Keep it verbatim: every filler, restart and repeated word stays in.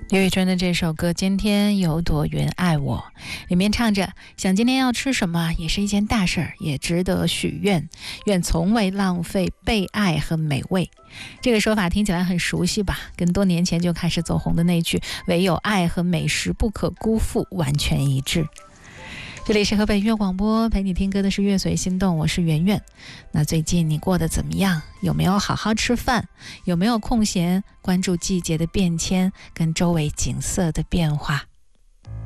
刘宇春的这首歌《今天有朵云爱我》里面唱着，想今天要吃什么也是一件大事儿，也值得许愿，愿从未浪费被爱和美味。这个说法听起来很熟悉吧，跟多年前就开始走红的那句唯有爱和美食不可辜负完全一致。这里是河北音乐广播，陪你听歌的是乐随心动，我是圆圆。那最近你过得怎么样？有没有好好吃饭？有没有空闲关注季节的变迁跟周围景色的变化？